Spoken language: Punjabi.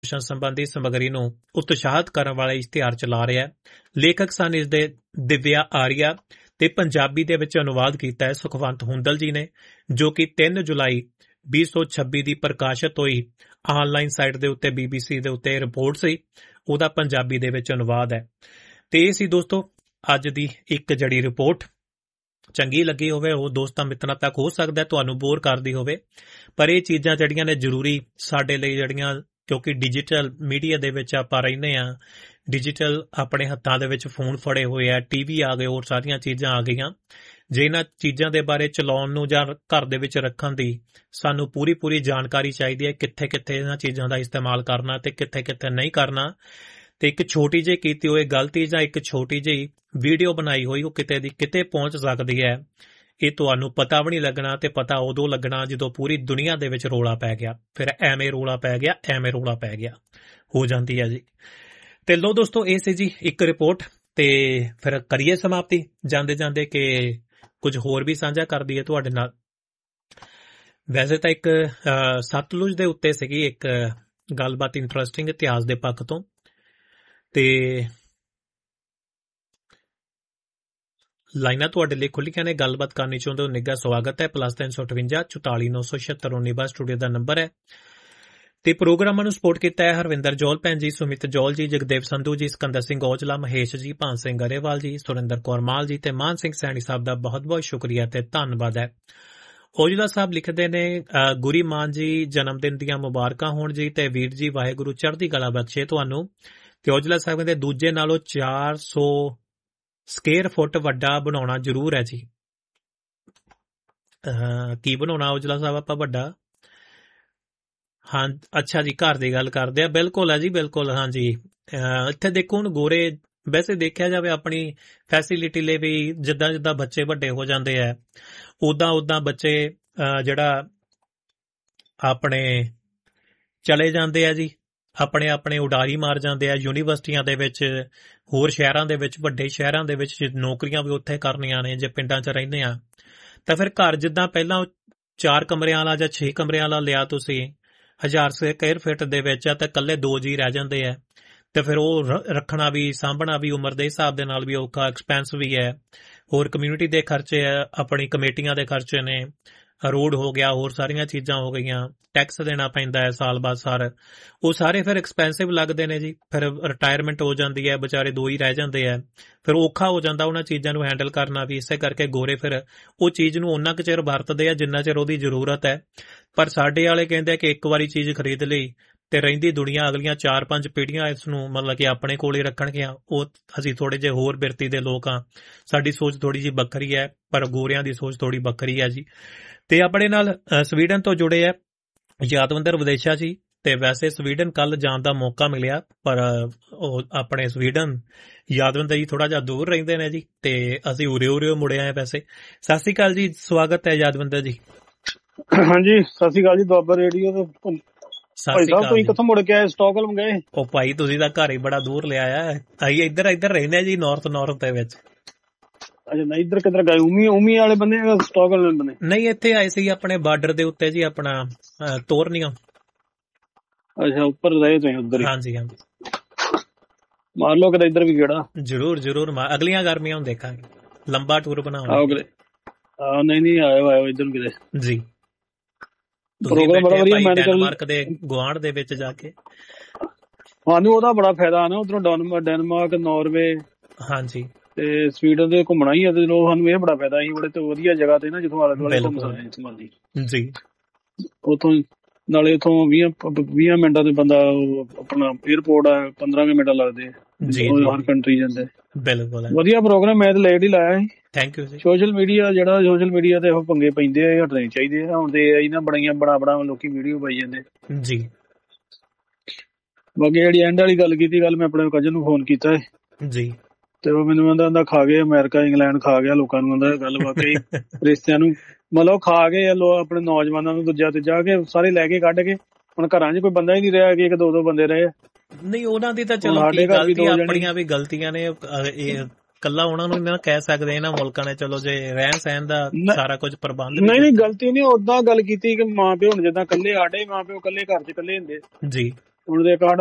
ਸੰਬੰਧੀ ਸਮੱਗਰੀ ਨੂੰ ਉਤਸ਼ਾਹਿਤ ਕਰਨ ਵਾਲਾ ਇਸ਼ਤਿਹਾਰ ਚਲਾ ਰਿਹਾ ਹੈ। ਲੇਖਕ ਸਨ ਇਸ ਦੇ ਦਿਵਿਆ ਆਰੀਆ ਤੇ ਪੰਜਾਬੀ ਦੇ ਵਿੱਚ ਅਨੁਵਾਦ ਕੀਤਾ ਹੈ ਸੁਖਵੰਤ ਹੁੰਦਲ ਜੀ ਨੇ, ਜੋ ਕਿ 3 ਜੁਲਾਈ 2026 ਦੀ ਪ੍ਰਕਾਸ਼ਿਤ ਹੋਈ ਆਨਲਾਈਨ ਸਾਈਟ ਦੇ ਉੱਤੇ BBC ਦੇ ਉੱਤੇ ਰਿਪੋਰਟ ਸੀ। ਉਹਦਾ ਪੰਜਾਬੀ ਦੇ ਵਿੱਚ ਅਨੁਵਾਦ ਹੈ। ਤੇ ਇਹ ਸੀ ਦੋਸਤੋ ਅੱਜ ਦੀ ਇੱਕ ਜਿਹੜੀ ਰਿਪੋਰਟ। ਚੰਗੀ ਲੱਗੀ ਹੋਵੇ ਉਹ ਦੋਸਤਾਂ ਮਿੱਤਰਾਂ ਤੱਕ ਹੋ ਸਕਦਾ ਤੁਹਾਨੂੰ ਬੋਰ ਕਰਦੀ ਹੋਵੇ, ਪਰ ਇਹ ਚੀਜ਼ਾਂ ਜਿਹੜੀਆਂ ਨੇ ਜ਼ਰੂਰੀ ਸਾਡੇ ਲਈ ਜਿਹੜੀਆਂ, ਕਿਉਂਕਿ ਡਿਜੀਟਲ ਮੀਡੀਆ ਦੇ ਵਿੱਚ ਆਪਾਂ ਰਹਿੰਦੇ ਹਾਂ, ਡਿਜੀਟਲ ਆਪਣੇ ਹੱਥਾਂ ਦੇ ਵਿੱਚ ਫੋਨ ਫੜੇ ਹੋਏ ਆ, TV ਆ ਗਏ, ਹੋਰ ਸਾਰੀਆਂ ਚੀਜ਼ਾਂ ਆ ਗਈਆਂ। ਜੇ ਇਹਨਾਂ ਚੀਜ਼ਾਂ ਦੇ ਬਾਰੇ ਚਲਾਉਣ ਨੂੰ ਜਾਂ ਘਰ ਦੇ ਵਿੱਚ ਰੱਖਣ ਦੀ ਸਾਨੂੰ ਪੂਰੀ ਜਾਣਕਾਰੀ ਚਾਹੀਦੀ ਹੈ, ਕਿੱਥੇ ਕਿੱਥੇ ਇਹਨਾਂ ਚੀਜ਼ਾਂ ਦਾ ਇਸਤੇਮਾਲ ਕਰਨਾ ਤੇ ਕਿੱਥੇ ਕਿੱਥੇ ਨਹੀਂ ਕਰਨਾ। ਤੇ ਇੱਕ ਛੋਟੀ ਜਿਹੀ ਕੀਤੀ ਹੋਈ ਗਲਤੀ ਜਾਂ ਇੱਕ ਛੋਟੀ ਜਿਹੀ ਵੀਡੀਓ ਬਣਾਈ ਹੋਈ ਉਹ ਕਿਤੇ ਦੀ ਕਿਤੇ ਪਹੁੰਚ ਸਕਦੀ ਹੈ। ਇਹ ਤੁਹਾਨੂੰ ਪਤਾ ਵੀ ਨਹੀਂ ਲੱਗਣਾ, ਤੇ ਪਤਾ ਉਦੋਂ ਲੱਗਣਾ ਜਦੋਂ ਪੂਰੀ ਦੁਨੀਆ ਦੇ ਵਿੱਚ ਰੌਲਾ ਪੈ ਗਿਆ। ਫਿਰ ਐਵੇਂ ਰੌਲਾ ਪੈ ਗਿਆ ਹੋ ਜਾਂਦੀ ਹੈ ਜੀ। ਤੇ ਲੋ ਦੋਸਤੋ, ਇਹ ਸੀ ਜੀ ਇੱਕ ਰਿਪੋਰਟ। ਤੇ ਫਿਰ ਕਰੀਏ ਸਮਾਪਤੀ ਜਾਂਦੇ ਜਾਂਦੇ ਕਿ ਕੁਝ ਹੋਰ ਵੀ ਸਾਂਝਾ ਕਰ ਦਈਏ ਤੁਹਾਡੇ ਨਾਲ। ਵੈਸੇ ਤਾਂ ਇੱਕ ਸਤਲੁਜ ਦੇ ਉੱਤੇ ਸੀਗੀ ਇੱਕ ਗੱਲਬਾਤ ਇੰਟਰਸਟਿੰਗ ਇਤਿਹਾਸ ਦੇ ਪੱਖ ਤੋਂ। ਤੇ ਲਾਈਨਾਂ ਤੁਹਾਡੇ ਲਈ ਖੁੱਲੀਆਂ ਨੇ, ਗੱਲਬਾਤ ਕਰਨੀ ਚਾਹੁੰਦੇ ਹੋ ਨਿੱਘਾ ਸਵਾਗਤ ਹੈ। +358 44 976 19 ਸਟੂਡੀਓ ਦਾ ਨੰਬਰ ਹੈ। ਤੇ ਪ੍ਰੋਗਰਾਮਾਂ ਨੂੰ ਸਪੋਰਟ ਕੀਤਾ ਹੈ ਹਰਵਿੰਦਰ ਜੌਲ ਭੈਣ ਜੀ, ਸੁਮਿਤ ਜੌਲ ਜੀ, ਜਗਦੇਵ ਸੰਧੂ ਜੀ, ਸਿਕੰਦਰ ਸਿੰਘ ਔਜਲਾ, ਮਹੇਸ਼ ਜੀ, ਭਾਨ ਸਿੰਘ ਗਰੇਵਾਲ ਜੀ, ਸੁਰਿੰਦਰ ਕੌਰ ਮਾਲ ਜੀ ਤੇ ਮਾਨ ਸਿੰਘ ਸੈਣੀ ਸਾਹਿਬ ਦਾ ਬਹੁਤ ਬਹੁਤ ਸ਼ੁਕਰੀਆ ਤੇ ਧੰਨਵਾਦ ਹੈ। ਔਜਲਾ ਸਾਹਿਬ ਲਿਖਦੇ ਨੇ, ਗੁਰੀ ਮਾਨ ਜੀ ਜਨਮ ਦਿਨ ਦੀਆਂ ਮੁਬਾਰਕਾਂ ਹੋਣ ਜੀ, ਤੇ ਵੀਰ ਜੀ ਵਾਹਿਗੁਰੂ ਚੜ੍ਹਦੀ ਕਲਾ ਬਖਸ਼ੇ ਤੁਹਾਨੂੰ। ਤੇ ਔਜਲਾ ਸਾਹਿਬ ਦੇ ਦੂਜੇ ਨਾਲੋਂ 400 ਸਕੁਅਰ ਫੁੱਟ ਵੱਡਾ ਬਣਾਉਣਾ ਜ਼ਰੂਰ ਹੈ ਜੀ। ਕੀ ਬਣਾਉਣਾ ਔਜਲਾ ਸਾਹਿਬ ਆਪਾਂ ਵੱਡਾ? ਹਾਂ ਅੱਛਾ ਜੀ, ਘਰ ਦੀ ਗੱਲ ਕਰਦੇ ਆ। ਬਿਲਕੁਲ ਹੈ ਜੀ, ਬਿਲਕੁਲ। ਹਾਂਜੀ, ਇੱਥੇ ਦੇਖੋ ਹੁਣ ਗੋਰੇ, ਵੈਸੇ ਦੇਖਿਆ ਜਾਵੇ ਆਪਣੀ ਫੈਸਿਲਿਟੀ ਲਈ ਵੀ ਜਿੱਦਾਂ ਜਿੱਦਾਂ ਬੱਚੇ ਵੱਡੇ ਹੋ ਜਾਂਦੇ ਆ ਉਦਾਂ ਬੱਚੇ ਜਿਹੜਾ ਆਪਣੇ ਚਲੇ ਜਾਂਦੇ ਆ ਜੀ, ਆਪਣੇ ਉਡਾਰੀ ਮਾਰ ਜਾਂਦੇ ਆ ਯੂਨੀਵਰਸਿਟੀਆਂ ਦੇ ਵਿੱਚ, ਹੋਰ ਸ਼ਹਿਰਾਂ ਦੇ ਵਿੱਚ, ਵੱਡੇ ਸ਼ਹਿਰਾਂ ਦੇ ਵਿੱਚ ਨੌਕਰੀਆਂ ਵੀ ਉੱਥੇ ਕਰਨੀਆਂ ਨੇ। ਜੇ ਪਿੰਡਾਂ 'ਚ ਰਹਿੰਦੇ ਆ ਤਾਂ ਫਿਰ ਘਰ ਜਿੱਦਾਂ ਪਹਿਲਾਂ 4 ਕਮਰਿਆਂ ਵਾਲਾ ਜਾਂ 6 ਕਮਰਿਆਂ ਵਾਲਾ ਲਿਆ ਤੁਸੀਂ 1000 ਸਕੁਅਰ ਫੁੱਟ ਦੇ ਵਿੱਚ ਆ, ਤਾਂ ਇਕੱਲੇ 2 ਜੀ ਰਹਿ ਜਾਂਦੇ ਆ। ਤੇ ਫਿਰ ਉਹ ਰੱਖਣਾ ਵੀ ਸਾਂਭਣਾ ਵੀ ਉਮਰ ਦੇ ਹਿਸਾਬ ਦੇ ਨਾਲ ਵੀ ਔਖਾ, ਐਕਸਪੈਂਸ ਵੀ ਹੈ। ਹੋਰ ਕਮਿਊਨਿਟੀ ਦੇ ਖਰਚੇ ਆ, ਆਪਣੀ ਕਮੇਟੀਆਂ ਦੇ ਖਰਚੇ ਨੇ, ਰੋਡ ਹੋ ਗਿਆ, ਹੋਰ ਸਾਰੀਆਂ ਚੀਜ਼ਾਂ ਹੋ ਗਈਆਂ, ਟੈਕਸ ਦੇਣਾ ਪੈਂਦਾ ਹੈ ਸਾਲ ਬਾਅਦ ਸਾਰ, ਉਹ ਸਾਰੇ ਫਿਰ ਐਕਸਪੈਂਸਿਵ ਲੱਗਦੇ ਨੇ ਜੀ। ਫਿਰ ਰਿਟਾਇਰਮੈਂਟ ਹੋ ਜਾਂਦੀ ਹੈ, ਵਿਚਾਰੇ 2 ਹੀ ਰਹਿ ਜਾਂਦੇ ਆ, ਫਿਰ ਔਖਾ ਹੋ ਜਾਂਦਾ ਉਹਨਾਂ ਚੀਜ਼ਾਂ ਨੂੰ ਹੈਂਡਲ ਕਰਨਾ ਵੀ। ਇਸੇ ਕਰਕੇ ਗੋਰੇ ਫਿਰ ਉਹ ਚੀਜ਼ ਨੂੰ ਓਨਾ ਕੁ ਚਿਰ ਵਰਤਦੇ ਆ ਜਿੰਨਾ ਚਿਰ ਉਹਦੀ ਜ਼ਰੂਰਤ ਹੈ। ਪਰ ਸਾਡੇ ਵਾਲੇ ਕਹਿੰਦੇ ਆ ਕਿ ਇੱਕ ਵਾਰੀ ਚੀਜ਼ ਖਰੀਦ ਲਈ ਤੇ ਰਹਿੰਦੀ ਦੁਨੀਆ ਅਗਲੀਆਂ 4-5 ਪੀੜ੍ਹੀਆਂ ਇਸ ਨੂੰ ਮਤਲਬ ਕਿ ਆਪਣੇ ਕੋਲ ਹੀ ਰੱਖਣਗੀਆਂ। ਉਹ ਅਸੀਂ ਥੋੜੇ ਜਿਹੇ ਹੋਰ ਬਿਰਤੀ ਦੇ ਲੋਕ ਹਾਂ, ਸਾਡੀ ਸੋਚ ਥੋੜੀ ਜਿਹੀ ਵੱਖਰੀ ਹੈ, ਪਰ ਗੋਰਿਆਂ ਦੀ ਸੋਚ ਥੋੜੀ ਵੱਖਰੀ ਹੈ ਜੀ। ਤੇ ਆਪਣੇ ਨਾਲ ਸਵੀਡਨ ਤੋਂ ਜੁੜੇ ਆ ਯਾਦਵਿੰਦਰ ਵਿਦੇਸ਼ਾ ਜੀ। ਤੇ ਵੈਸੇ ਸਵੀਡਨ ਕੱਲ ਜਾਣ ਦਾ ਮੌਕਾ ਮਿਲਿਆ, ਪਰ ਉਹ ਆਪਣੇ ਸਵੀਡਨ ਯਾਦਵਿੰਦਰ ਜੀ ਥੋੜਾ ਜਿਹਾ ਦੂਰ ਰਹਿੰਦੇ ਨੇ ਜੀ, ਤੇ ਅਸੀਂ ਉਰੇ ਮੁੜੇ ਆਏ। ਵੈਸੇ ਸਤਿ ਸ੍ਰੀ ਅਕਾਲ ਜੀ, ਸਵਾਗਤ ਹੈ ਯਾਦਵਿੰਦਰ ਜੀ। ਹਾਂਜੀ ਸਤਿ ਸ੍ਰੀ ਅਕਾਲ ਜੀ, ਦੁਆਬਾ ਰੇਡੀਓ ਤੋਂ। ਸਤਿ ਸ੍ਰੀ ਅਕਾਲ। ਤੁਸੀਂ ਕਿੱਥੋਂ ਮੁੜ ਕੇ ਆਏ? ਸਟਾਕਹੋਲਮ ਗਏ? ਉਹ ਭਾਈ ਤੁਸੀਂ ਤਾਂ ਘਰ ਹੀ ਬੜਾ ਦੂਰ ਲਿਆ ਆ। ਅਸੀਂ ਇੱਧਰ ਰਹਿੰਦੇ ਆ ਜੀ, ਨਾਰਥ ਦੇ ਵਿੱਚ। ਅੱਛਾ, ਨਹੀਂ ਇੱਧਰ ਕਿੱਧਰ ਗਏ? ਉਮੀ ਵਾਲੇ ਬੰਦੇ, ਸਟਾਕਹੋਲਮ ਬੰਦੇ? ਨਹੀਂ, ਇੱਥੇ ਆਏ ਸੀ ਆਪਣੇ ਬਾਰਡਰ ਦੇ ਉੱਤੇ ਜੀ, ਆਪਣਾ ਤੋਰਨੀਆਂ। ਅੱਛਾ, ਉੱਪਰ ਰਹੇ ਤੁਸੀਂ ਉੱਧਰ? ਹਾਂਜੀ ਹਾਂਜੀ, ਮਾਰ ਲਓ ਕਿਤੇ ਇੱਧਰ ਵੀ ਗੇੜਾ। ਜ਼ਰੂਰ ਅਗਲੀਆਂ ਗਰਮੀਆਂ ਨੂੰ ਦੇਖਾਂਗੇ, ਲੰਬਾ ਟੂਰ ਬਣਾਵਾਂਗੇ। ਨਹੀਂ ਆਇਓ ਇੱਧਰ ਨੂੰ ਕਿਤੇ ਜੀ। ਪ੍ਰੋਗਰਾਮ ਬੜਾ ਵਧੀਆ। ਡੈਨਮਾਰਕ ਦੇ ਗੁਆਂਢ ਦੇ ਵਿੱਚ ਜਾ ਕੇ ਸਾਨੂੰ ਉਹਦਾ ਬੜਾ ਫਾਇਦਾ ਨਾ, ਉਧਰੋਂ ਡੈਨਮਾਰਕ, ਨਾਰਵੇ, ਹਾਂਜੀ ਤੇ ਸਵੀਡਨ ਦੇ ਘੁੰਮਣਾ ਹੀ ਆ, ਤੇ ਸਾਨੂੰ ਇਹ ਬੜਾ ਫਾਇਦਾ। ਅਸੀਂ ਬੜੇ ਵਧੀਆ ਜਗ੍ਹਾ ਤੇ ਨਾ ਜਿੱਥੋਂ ਆਲੇ ਦੁਆਲੇ ਘੁੰਮ ਸਕਦੇ ਜੀ। ਉੱਥੋਂ ਨਾਲੇ ਉੱਥੋਂ 20 ਮਿੰਟਾਂ ਤੇ ਬੰਦਾ ਆਪਣਾ ਏਅਰਪੋਰਟ ਆ, 15 ਮਿੰਟ ਲੱਗਦੇ ਹਰ ਕੰਟਰੀ ਜਾਂਦੇ। ਬਿਲਕੁਲ ਵਧੀਆ ਪ੍ਰੋਗਰਾਮ, ਮੈਂ ਤਾਂ ਲੇਟ ਹੀ ਲਾਇਆ ਸੀ। Thank you. ਸੋਸ਼ਲ ਮੀਡੀਆ ਤੇ ਉਹ ਪੰਗੇ ਪੈਂਦੇ ਆ, ਹਟਣੇ ਚਾਹੀਦੇ ਆ। ਹੁਣ ਤੇ ਇਹਨਾਂ ਬਣਾ ਲੋਕੀ ਵੀਡੀਓ ਪਾਈ ਜਾਂਦੇ ਜੀ। ਬਾਕੀ ਜਿਹੜੀ ਐਂਡ ਵਾਲੀ ਗੱਲ ਕੀਤੀ, ਕੱਲ ਮੈਂ ਆਪਣੇ ਕਜ਼ਨ ਨੂੰ ਫੋਨ ਕੀਤਾ ਜੀ, ਤੇ ਉਹ ਮੈਨੂੰ ਕਹਿੰਦਾ ਖਾ ਗਏ ਅਮਰੀਕਾ, ਇੰਗਲੈਂਡ ਖਾ ਗਿਆ ਲੋਕਾਂ ਨੂੰ। ਕਹਿੰਦਾ ਗੱਲ ਵਾਕਈ ਰਿਸ਼ਤਿਆਂ ਨੂੰ ਮਤਲਬ ਖਾ ਗਏ ਆਪਣੇ ਨੌਜਵਾਨਾਂ ਨੂੰ, ਦੂਜਾ ਤੀਜਾ ਕੇ ਸਾਰੇ ਲੈ ਕੇ ਕੱਢ ਕੇ। ਹੁਣ ਘਰਾਂ 'ਚ ਕੋਈ ਬੰਦਾ ਹੀ ਨਹੀਂ ਰਿਹਾ, ਕਿ 1-2 ਬੰਦੇ ਰਹੇ। ਨਹੀਂ, ਉਹਨਾਂ ਦੀ ਤਾਂ ਚਲੋ ਆਪਣੀਆਂ ਵੀ ਗਲਤੀਆਂ ਨੇ, ਕੱਲਾ ਉਹਨਾਂ ਨੂੰ ਨਾ ਕਹਿ ਸਕਦੇ ਇਹਨਾਂ ਮੁਲਕਾਂ ਨੇ। ਚਲੋ ਜੇ ਰਹਿਣ ਸਹਿਣ ਦਾ ਸਾਰਾ ਕੁਝ ਪ੍ਰਬੰਧ ਨਹੀਂ ਗਲਤੀ ਨਹੀਂ, ਓਦਾਂ ਗੱਲ ਕੀਤੀ ਕਿ ਮਾਂ ਪਿਓ ਹੁਣ ਜਿੱਦਾਂ ਕੱਲੇ, ਸਾਡੇ ਮਾਂ ਪਿਓ ਕੱਲੇ ਘਰ 'ਚ ਕੱਲੇ ਹੁੰਦੇ ਜੀ, ਹੁਣ ਦੇ